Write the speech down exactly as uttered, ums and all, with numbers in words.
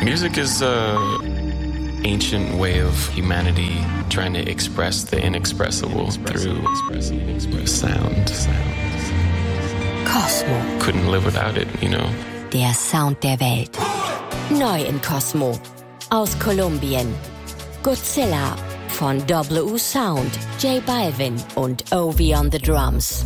Music is an ancient way of humanity trying to express the inexpressible through sound. Cosmo. Couldn't live without it, you know. Der Sound der Welt. Neu in Cosmo. Aus Kolumbien. Godzilla von W U Sound, J Balvin und Ovi on the Drums.